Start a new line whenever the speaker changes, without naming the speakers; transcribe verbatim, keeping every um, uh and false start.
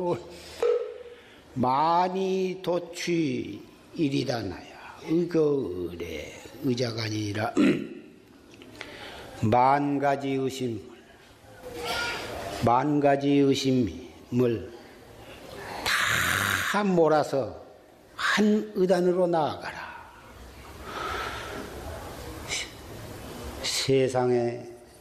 오, 많이 도취 일이다 나야. 의거의래 의자가 아니라 만 가지 의심을 만 가지 의심을 다 몰아서 한 의단으로 나아가라. 세상에